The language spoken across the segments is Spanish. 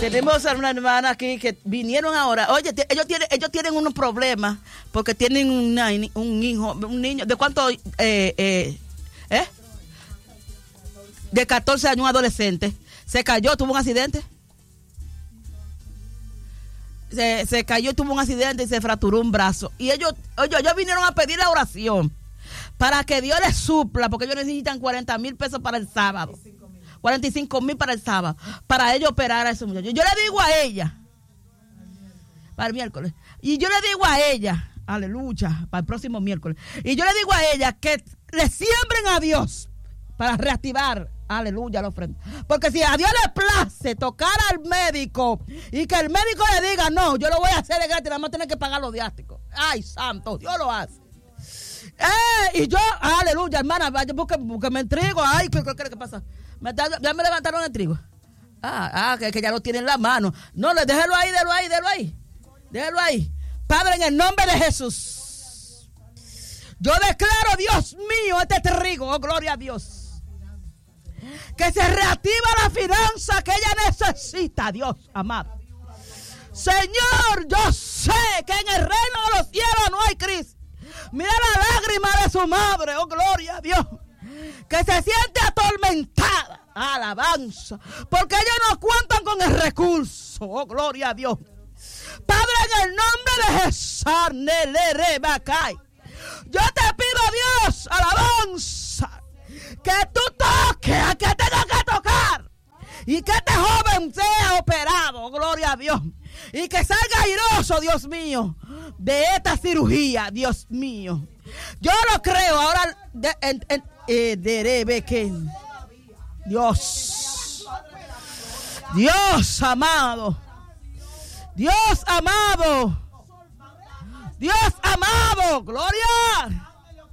Tenemos a una hermana aquí que vinieron ahora. Oye, ellos tienen unos problemas porque tienen un niño. ¿De cuánto? De 14 años, un adolescente. Se cayó, tuvo un accidente. Se cayó, tuvo un accidente y se fracturó un brazo. Y ellos vinieron a pedir la oración para que Dios les supla, porque ellos necesitan 40,000 pesos para el sábado. 45,000 para el sábado, para ellos operar a ese muchacho. Yo le digo a ella, para el miércoles, y yo le digo a ella, aleluya, para el próximo miércoles, y yo le digo a ella que le siembren a Dios para reactivar, aleluya, la ofrenda. Porque si a Dios le place tocar al médico y que el médico le diga, no, yo lo voy a hacer de gratis, nada más tiene que pagar los viáticos. Ay, santo, Dios lo hace. Y yo, aleluya, hermana, vaya, búsqueme el trigo. Ay, ¿qué pasa? Ya me levantaron el trigo. Que ya lo tiene en la mano. No, déjelo ahí. Padre, en el nombre de Jesús, yo declaro, Dios mío, este trigo, oh gloria a Dios, que se reactiva la finanza que ella necesita, Dios amado. Señor, yo sé que en el reino de los cielos no hay crisis. Mira la lágrima de su madre, oh gloria a Dios, que se siente atormentada, alabanza, porque ellos no cuentan con el recurso, oh gloria a Dios. Padre, en el nombre de Jesús, yo te pido, Dios, alabanza, que tú toques a que tenga que tocar y que este joven sea operado, oh gloria a Dios, y que salga airoso, Dios mío, de esta cirugía, Dios mío. Yo lo creo ahora Dios amado, gloria.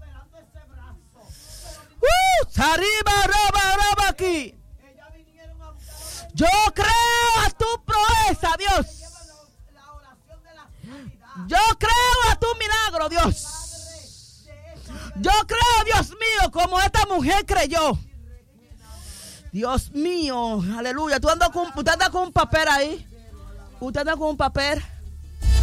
Arriba, roba aquí. Yo creo a tu proeza, Dios. Yo creo a tu milagro, Dios. Yo creo, Dios mío, como esta mujer creyó. Dios mío, aleluya. ¿Usted anda con un papel ahí? ¿Usted anda con un papel?